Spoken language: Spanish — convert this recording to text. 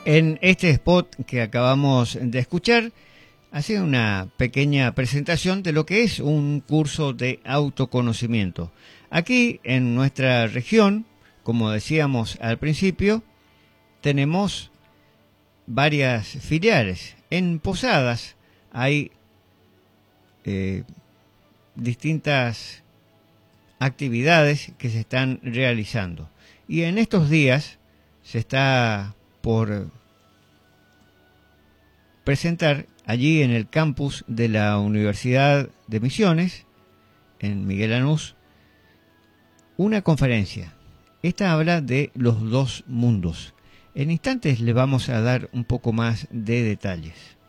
En este spot que acabamos de escuchar, hace una pequeña presentación de lo que es un curso de autoconocimiento. Aquí en nuestra región, como decíamos al principio, tenemos varias filiales. En Posadas hay distintas actividades que se están realizando. Y en estos días se está por presentar allí en el campus de la Universidad de Misiones, en Miguel Lanús, una conferencia. Esta habla de los dos mundos. En instantes le vamos a dar un poco más de detalles.